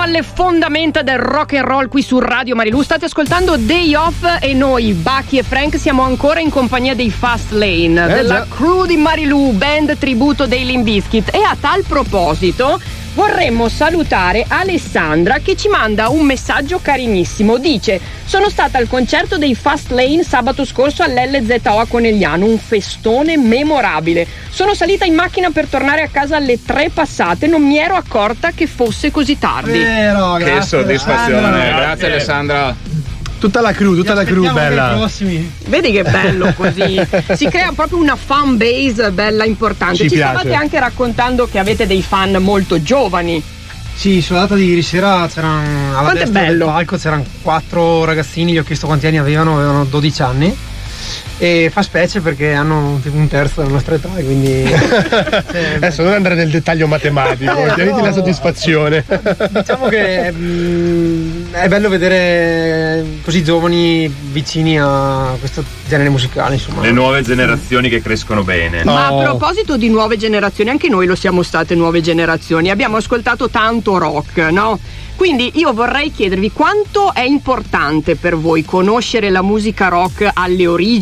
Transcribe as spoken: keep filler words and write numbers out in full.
alle fondamenta del rock and roll qui su Radio Marilù. State ascoltando Day Off e noi, Bucky e Frank, siamo ancora in compagnia dei Fast Lane, eh, della già. crew di Marilù, band tributo dei Limp Bizkit. E a tal proposito vorremmo salutare Alessandra che ci manda un messaggio carinissimo. Dice: sono stata al concerto dei Fast Lane sabato scorso all'L Z O a Conegliano, un festone memorabile. Sono salita in macchina per tornare a casa alle tre passate, non mi ero accorta che fosse così tardi. Vero, che soddisfazione, Alessandra. Grazie Alessandra. Tutta la crew, tutta la crew bella. Vedi che bello così. Si crea proprio una fan base bella importante. Ci Ci piace. stavate anche raccontando che avete dei fan molto giovani. Sì, sulla data di ieri sera c'erano alla Quanto è destra del bello? palco c'erano quattro ragazzini, gli ho chiesto quanti anni avevano, avevano dodici anni. E fa specie perché hanno tipo un terzo della nostra età, quindi adesso non andare nel dettaglio matematico, Eh, tieniti però- la soddisfazione. diciamo che mh, è bello vedere così giovani vicini a questo genere musicale, insomma. Le nuove generazioni che crescono bene. Ma a Oh. proposito di nuove generazioni, anche noi lo siamo state nuove generazioni, abbiamo ascoltato tanto rock, no? Quindi io vorrei chiedervi quanto è importante per voi conoscere la musica rock alle origini